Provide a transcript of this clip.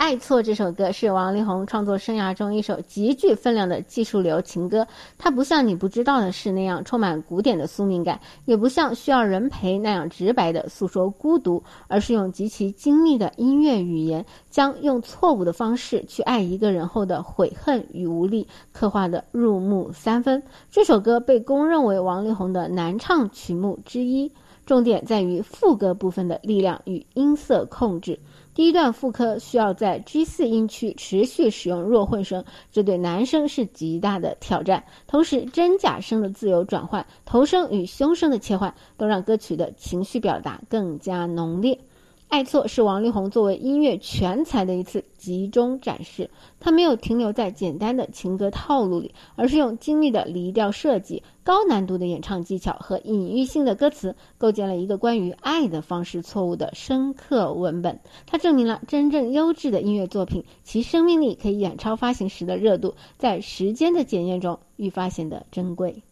爱错这首歌是王力宏创作生涯中一首极具分量的技术流情歌，它不像你不知道的事那样充满古典的宿命感，也不像需要人陪那样直白的诉说孤独，而是用极其精密的音乐语言，将用错误的方式去爱一个人后的悔恨与无力刻画的入木三分。这首歌被公认为王力宏的难唱曲目之一，重点在于副歌部分的力量与音色控制。第一段副歌需要在 G4 音区持续使用弱混声，这对男声是极大的挑战。同时真假声的自由转换、头声与胸声的切换，都让歌曲的情绪表达更加浓烈。爱错是王力宏作为音乐全才的一次集中展示，他没有停留在简单的情歌套路里，而是用精密的离调设计、高难度的演唱技巧和隐喻性的歌词，构建了一个关于爱的方式错误的深刻文本。他证明了真正优质的音乐作品，其生命力可以远超发行时的热度，在时间的检验中愈发显得珍贵。